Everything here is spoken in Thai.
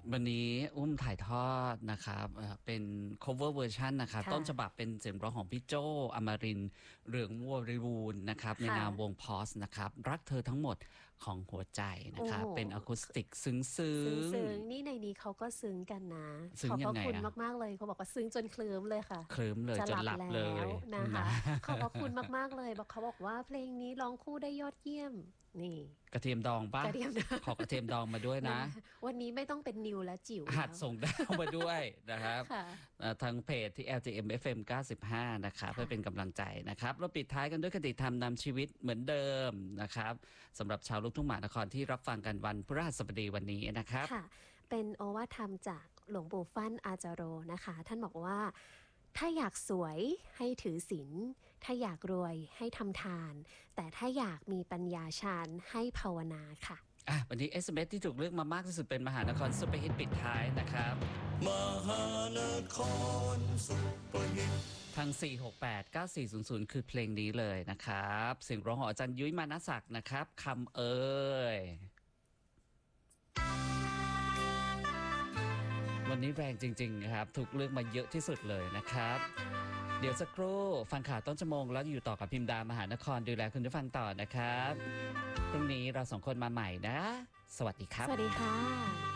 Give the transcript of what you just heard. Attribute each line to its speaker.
Speaker 1: วันนี้อุ้มถ่ายทอดนะครับเป็น cover version นะครับต้นฉบับเป็นเสียงร้องของพี่โจอมรินทร์เหลืองวริบูรณ์นะครับในนามวงพอสนะครับรักเธอทั้งหมดของหัวใจนะครับเป็นอะคูสติกซึ้ง
Speaker 2: นี่ในนี้เขาก็ซึ้งกันนะ
Speaker 1: ซึ้ง
Speaker 2: ขอบพระคุณ
Speaker 1: ยังไงอะ
Speaker 2: มากๆเลยเขาบอกว่าซึ้งจนเคลิ้มเลยค่ะ
Speaker 1: เคลิ้มเลย
Speaker 2: จะหลับ
Speaker 1: จนหลับเล
Speaker 2: แล้ว
Speaker 1: ย
Speaker 2: นะคะ
Speaker 1: นะ
Speaker 2: ขอบพระคุณมากๆเลยบอกเขาบอกว่าเพลงนี้ร้องคู่ได้ยอดเยี่ยมนี่
Speaker 1: กระเทียมดองปะ
Speaker 2: กระเทียมดอง
Speaker 1: ขอกระเทียมดองมาด้วยนะ
Speaker 2: วันนี้ไม่ต้องเป็นนิวและจิ๋ว
Speaker 1: หัด
Speaker 2: แล้ว
Speaker 1: ส่งดาวมาด้วยนะครับ
Speaker 2: ค่ะ
Speaker 1: ทางเพจที่ LGM FM 95นะครับเพื่อเป็นกำลังใจนะครับเราปิดท้ายกันด้วยคติธรรมนำชีวิตเหมือนเดิมนะครับสำหรับชาวลูกทุ่งมหานครที่รับฟังกันวันพฤหัสบดีวันนี้นะครับ
Speaker 2: ค่ะเป็นโอวาทธรรมจากหลวงปู่ฟั่นอาจาโรนะคะท่านบอกว่าถ้าอยากสวยให้ถือศีลถ้าอยากรวยให้ทำทาน แต่ถ้าอยากมีปัญญาฌานให้ภาวนาค่ะ
Speaker 1: วันนี้ SMS ที่ถูกเลือกมามากที่สุดเป็นมหานครซุปเปอร์ฮิตปิดท้ายนะครับ
Speaker 3: มหานครซุปเปอร์ฮิต
Speaker 1: ทาง 4689400 คือเพลงนี้เลยนะครับเสียงร้องของอาจารย์ยุ้ยมานะศักดิ์นะครับคำเอ่ยวันนี้แรงจริงๆครับถูกเลือกมาเยอะที่สุดเลยนะครับเดี๋ยวสักครู่ฟังข่าวต้นชั่วโมงแล้วอยู่ต่อกับพิมพ์ดามหานครดูแลคุณผู้ฟังต่อนะครับพรุ่งนี้เราสองคนมาใหม่นะสวัสดีครับ
Speaker 2: สวัสดีค่ะ